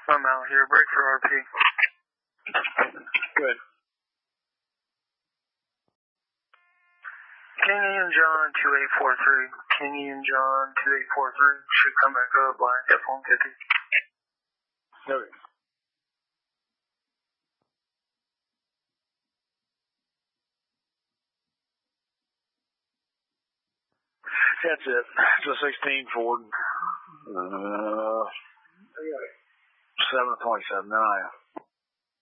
I'm out here. Break for RP. Good. King Ian John 2843. King Ian John 2843. Should come back up line F-150. Okay. That's it. It's a 16 Ford. 727. Then I